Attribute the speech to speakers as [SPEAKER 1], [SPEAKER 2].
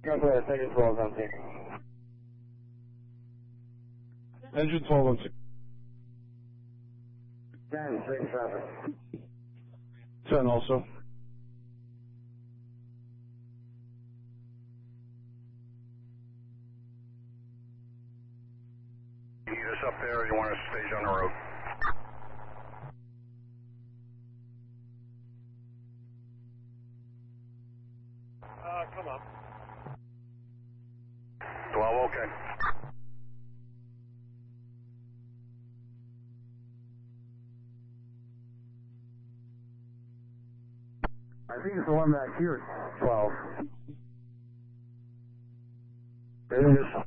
[SPEAKER 1] Go ahead, take it 12 empty.
[SPEAKER 2] Engine 12 empty.
[SPEAKER 1] 10, 6 traffic.
[SPEAKER 2] 10 also.
[SPEAKER 3] You need us up there or you want us to stage on the road?
[SPEAKER 4] Come up.
[SPEAKER 3] 12, okay.
[SPEAKER 1] I think it's the one back here. 12. It is.